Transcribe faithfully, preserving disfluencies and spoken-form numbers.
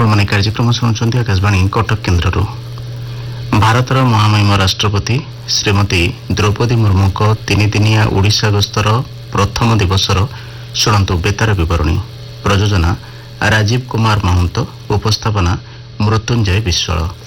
आपने कार्यक्रम शुणुंट आकाशवाणी कटक केन्द्र। भारतर महामहिम राष्ट्रपति श्रीमती द्रौपदी मुर्मू को तीन दिनिया ओडिशा गस्तर प्रथम दिवसर शुणु बेतार बरणी। प्रयोजना राजीव कुमार महंत, उपस्थापना मृत्युंजय विश्वाल।